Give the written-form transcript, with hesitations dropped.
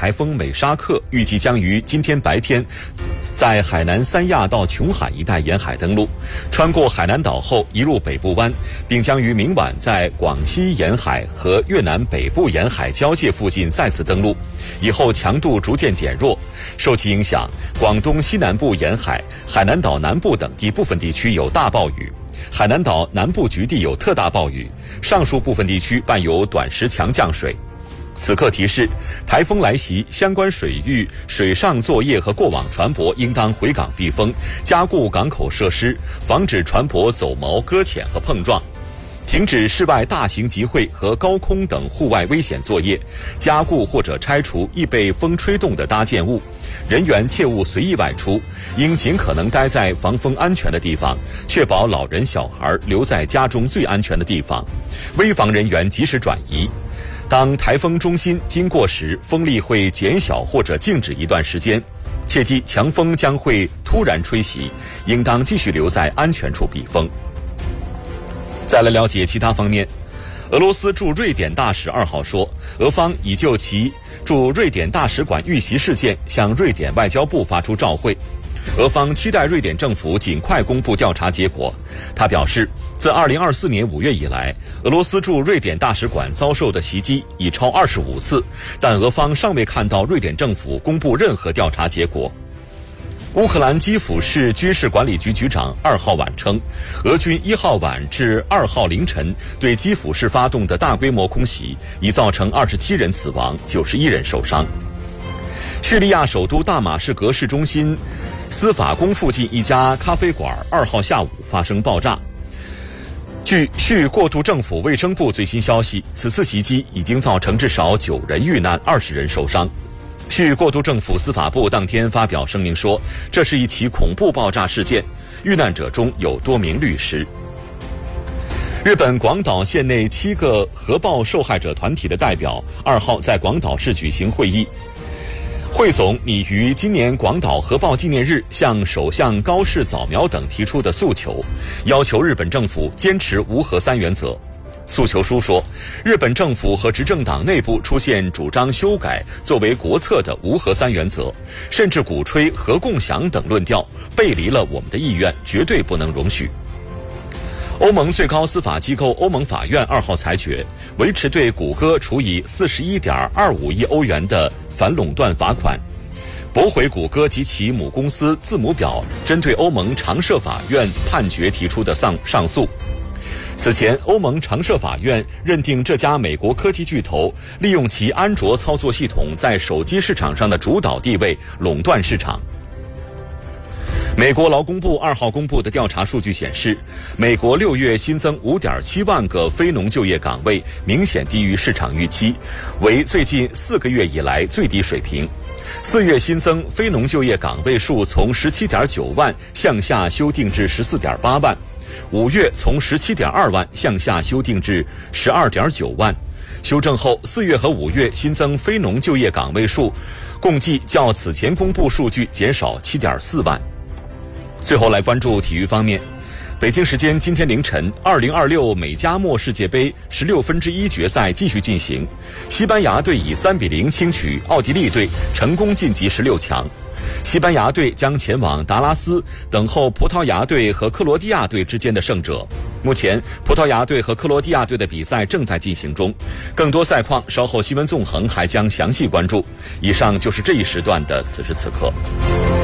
台风美沙克预计将于今天白天在海南三亚到琼海一带沿海登陆，穿过海南岛后移入北部湾，并将于明晚在广西沿海和越南北部沿海交界附近再次登陆，以后强度逐渐减弱。受其影响，广东西南部沿海、海南岛南部等地部分地区有大暴雨，海南岛南部局地有特大暴雨，上述部分地区伴有短时强降水。此刻提示，台风来袭，相关水域水上作业和过往船舶应当回港避风，加固港口设施，防止船舶走锚、搁浅和碰撞。停止室外大型集会和高空等户外危险作业，加固或者拆除易被风吹动的搭建物，人员切勿随意外出，应尽可能待在防风安全的地方，确保老人小孩留在家中最安全的地方，危防人员及时转移。当台风中心经过时，风力会减小或者静止一段时间，切记强风将会突然吹袭，应当继续留在安全处避风。再来了解其他方面，俄罗斯驻瑞典大使2号说，俄方已就其驻瑞典大使馆遇袭事件向瑞典外交部发出照会，俄方期待瑞典政府尽快公布调查结果。他表示，自2024年5月以来，俄罗斯驻瑞典大使馆遭受的袭击已超25次，但俄方尚未看到瑞典政府公布任何调查结果。乌克兰基辅市军事管理局局长2号晚称，俄军1号晚至2号凌晨对基辅市发动的大规模空袭已造成27人死亡，91人受伤。叙利亚首都大马士革市中心司法宫附近一家咖啡馆2号下午发生爆炸。据叙过渡政府卫生部最新消息，此次袭击已经造成至少9人遇难，20人受伤。叙过渡政府司法部当天发表声明说，这是一起恐怖爆炸事件，遇难者中有多名律师。日本广岛县内7个核爆受害者团体的代表2号在广岛市举行会议，汇总拟于今年广岛核爆纪念日向首相高市早苗等提出的诉求，要求日本政府坚持无核3原则。诉求书说，日本政府和执政党内部出现主张修改作为国策的无核3原则，甚至鼓吹核共享等论调，背离了我们的意愿，绝对不能容许。欧盟最高司法机构欧盟法院2号裁决，维持对谷歌处以41.25亿欧元的反垄断罚款，驳回谷歌及其母公司字母表针对欧盟常设法院判决提出的上诉。此前，欧盟常设法院认定这家美国科技巨头利用其安卓操作系统在手机市场上的主导地位，垄断市场。美国劳工部2号公布的调查数据显示，美国6月新增5.7万个非农就业岗位，明显低于市场预期，为最近4个月以来最低水平。4月新增非农就业岗位数从17.9万向下修订至14.8万。5月从17.2万向下修订至12.9万，修正后4月和5月新增非农就业岗位数共计较此前公布数据减少7.4万。最后来关注体育方面，北京时间今天凌晨，2026美加墨世界杯16分之1决赛继续进行，西班牙队以3-0轻取奥地利队，成功晋级16强。西班牙队将前往达拉斯等候葡萄牙队和克罗地亚队之间的胜者。目前，葡萄牙队和克罗地亚队的比赛正在进行中。更多赛况，稍后新闻纵横还将详细关注。以上就是这一时段的此时此刻。